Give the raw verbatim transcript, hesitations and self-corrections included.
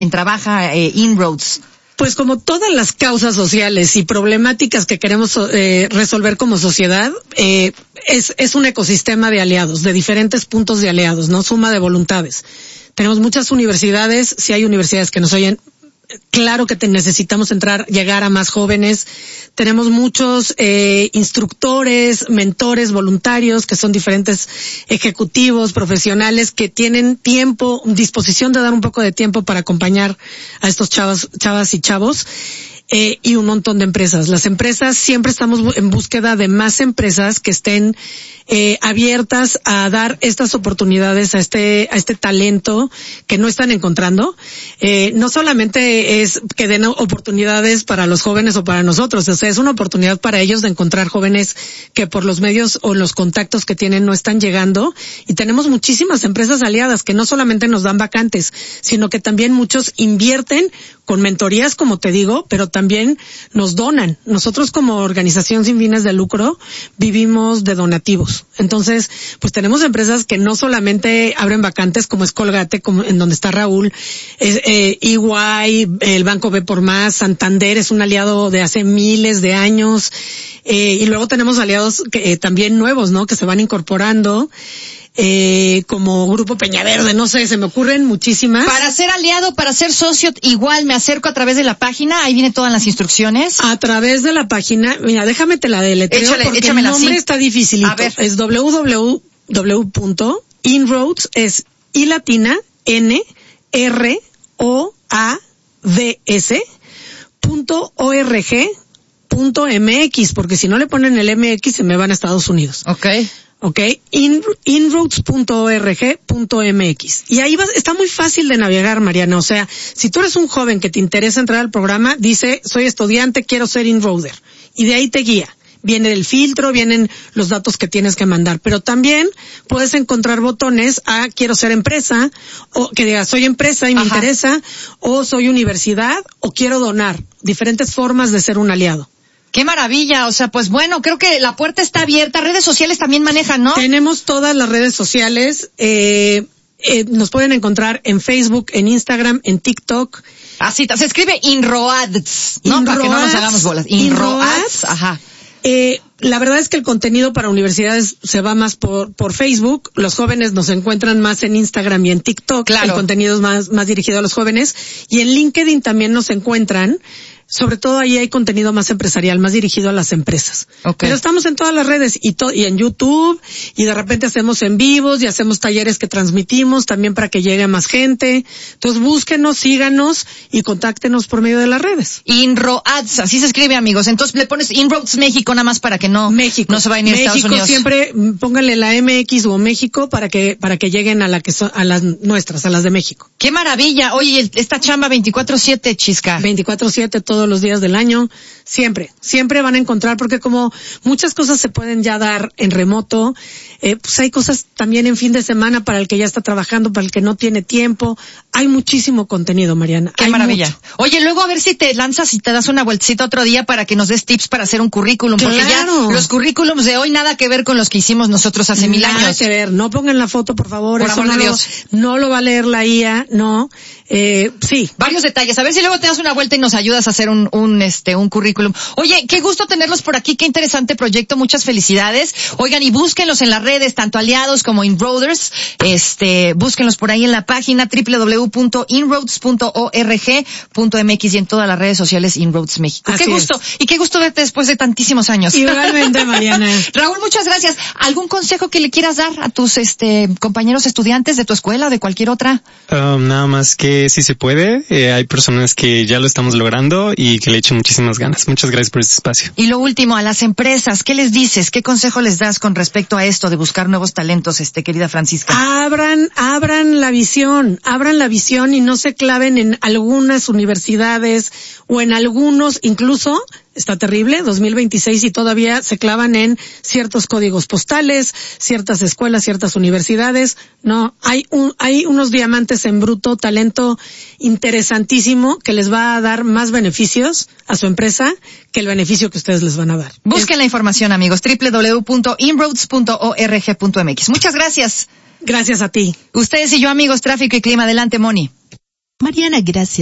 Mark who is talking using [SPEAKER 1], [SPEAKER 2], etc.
[SPEAKER 1] trabaja eh, Inroads?
[SPEAKER 2] Pues como todas las causas sociales y problemáticas que queremos eh, resolver como sociedad, eh, es, es un ecosistema de aliados, de diferentes puntos de aliados, ¿no? Suma de voluntades. Tenemos muchas universidades, si hay universidades que nos oyen, claro que te necesitamos entrar, llegar a más jóvenes. Tenemos muchos eh, instructores, mentores, voluntarios, que son diferentes ejecutivos, profesionales, que tienen tiempo, disposición de dar un poco de tiempo para acompañar a estos chavas, chavas y chavos. Eh, y un montón de empresas. Las empresas, siempre estamos en búsqueda de más empresas que estén eh, abiertas a dar estas oportunidades a este a este talento que no están encontrando. Eh, no solamente es que den oportunidades para los jóvenes o para nosotros, o sea, es una oportunidad para ellos de encontrar jóvenes que por los medios o los contactos que tienen no están llegando. Y tenemos muchísimas empresas aliadas que no solamente nos dan vacantes, sino que también muchos invierten con mentorías, como te digo, pero también nos donan. Nosotros como organización sin fines de lucro vivimos de donativos. Entonces, pues tenemos empresas que no solamente abren vacantes, como es Colgate, como en donde está Raúl, es, eh, E Y, el Banco B por Más, Santander es un aliado de hace miles de años, eh, y luego tenemos aliados que eh, también nuevos, ¿no? Que se van incorporando. Eh, como Grupo Peñaverde, no sé, se me ocurren muchísimas.
[SPEAKER 1] Para ser aliado, para ser socio, igual me acerco a través de la página, ahí vienen todas las instrucciones.
[SPEAKER 2] A través de la página, mira, déjame te la deletreo
[SPEAKER 1] Échale,
[SPEAKER 2] porque
[SPEAKER 1] échamela,
[SPEAKER 2] el nombre
[SPEAKER 1] sí.
[SPEAKER 2] está dificilito.
[SPEAKER 1] A ver.
[SPEAKER 2] Es doble u doble u doble u punto inroads, es I latina, N, R, O, A, D, S, punto O R G, punto M X, porque si no le ponen el M X se me van a Estados Unidos.
[SPEAKER 1] Okay.
[SPEAKER 2] Ok, In, inroads punto org punto m x. Y ahí vas, está muy fácil de navegar, Mariana. O sea, si tú eres un joven que te interesa entrar al programa, dice, soy estudiante, quiero ser Inroader. Y de ahí te guía. Viene el filtro, vienen los datos que tienes que mandar. Pero también puedes encontrar botones a quiero ser empresa, o que diga soy empresa y me
[SPEAKER 1] Ajá.
[SPEAKER 2] interesa, o soy universidad, o quiero donar. Diferentes formas de ser un aliado.
[SPEAKER 1] Qué maravilla, o sea, pues bueno, creo que la puerta está abierta, redes sociales también manejan, ¿no?
[SPEAKER 2] Tenemos todas las redes sociales, eh, eh, nos pueden encontrar en Facebook, en Instagram, en TikTok.
[SPEAKER 1] Así, se escribe Inroads, ¿no?
[SPEAKER 2] Inroads,
[SPEAKER 1] Para que no nos hagamos bolas. Inroads,
[SPEAKER 2] Inroads.
[SPEAKER 1] ajá.
[SPEAKER 2] Eh, la verdad es que el contenido para universidades se va más por, por Facebook. Los jóvenes nos encuentran más en Instagram y en TikTok.
[SPEAKER 1] Claro.
[SPEAKER 2] El contenido es más, más dirigido a los jóvenes. Y en LinkedIn también nos encuentran. Sobre todo ahí hay contenido más empresarial, más dirigido a las empresas.
[SPEAKER 1] Okay.
[SPEAKER 2] Pero estamos en todas las redes y, to- y en YouTube, y de repente hacemos en vivos y hacemos talleres que transmitimos también para que llegue a más gente. Entonces búsquenos, síganos y contáctenos por medio de las redes.
[SPEAKER 1] Inroads, así se escribe, amigos. Entonces le pones Inroads México nada más para que no,
[SPEAKER 2] México.
[SPEAKER 1] no se vayan a ir a Estados
[SPEAKER 2] México,
[SPEAKER 1] Unidos.
[SPEAKER 2] siempre mm, pónganle la M X o México para que para que lleguen a la que son, a las nuestras, a las de México.
[SPEAKER 1] Qué maravilla. Oye, el- esta chamba veinticuatro siete, Chisca.
[SPEAKER 2] veinticuatro siete todos los días del año, siempre, siempre van a encontrar, porque como muchas cosas se pueden ya dar en remoto, eh, pues hay cosas también en fin de semana para el que ya está trabajando, para el que no tiene tiempo, hay muchísimo contenido, Mariana.
[SPEAKER 1] Qué
[SPEAKER 2] hay
[SPEAKER 1] maravilla.
[SPEAKER 2] mucho.
[SPEAKER 1] Oye, luego a ver si te lanzas y te das una vueltecita otro día para que nos des tips para hacer un currículum, porque ya
[SPEAKER 2] Claro.
[SPEAKER 1] los currículums de hoy nada que ver con los que hicimos nosotros hace mil
[SPEAKER 2] Nada
[SPEAKER 1] años.
[SPEAKER 2] que ver, no pongan la foto, por favor,
[SPEAKER 1] Por
[SPEAKER 2] eso
[SPEAKER 1] amor
[SPEAKER 2] no
[SPEAKER 1] de
[SPEAKER 2] lo,
[SPEAKER 1] Dios.
[SPEAKER 2] no lo va a leer la I A, no, eh, sí.
[SPEAKER 1] Varios detalles. A ver si luego te das una vuelta y nos ayudas a hacer un, un, este, un currículum. Oye, qué gusto tenerlos por aquí, qué interesante proyecto, muchas felicidades. Oigan, y búsquenlos en las redes, tanto aliados como Inroaders, este, búsquenlos por ahí en la página doble u doble u doble u punto inroads punto org punto m x y en todas las redes sociales Inroads México.
[SPEAKER 2] Así
[SPEAKER 1] Qué gusto,
[SPEAKER 2] es.
[SPEAKER 1] y qué gusto verte después de tantísimos años.
[SPEAKER 2] Igualmente, Mariana.
[SPEAKER 1] Raúl, muchas gracias. ¿Algún consejo que le quieras dar a tus, este, compañeros estudiantes de tu escuela o de cualquier otra?
[SPEAKER 3] Um, nada más que si se puede, eh, hay personas que ya lo estamos logrando y que le echen muchísimas ganas. Muchas gracias por este espacio.
[SPEAKER 1] Y lo último, a las empresas, ¿qué les dices? ¿Qué consejo les das con respecto a esto de buscar nuevos talentos, este, querida Francisca?
[SPEAKER 2] Abran, abran la visión, abran la visión y no se claven en algunas universidades o en algunos, incluso, está terrible, dos mil veintiséis y todavía se clavan en ciertos códigos postales, ciertas escuelas, ciertas universidades. No, hay un, hay unos diamantes en bruto, talento interesantísimo que les va a dar más beneficios a su empresa que el beneficio que ustedes les van a dar.
[SPEAKER 1] Busquen la información, amigos, doble u doble u doble u punto inroads punto org punto m x. Muchas gracias.
[SPEAKER 2] Gracias a ti.
[SPEAKER 1] Ustedes y yo, amigos, tráfico y clima. Adelante, Moni.
[SPEAKER 4] Mariana, gracias.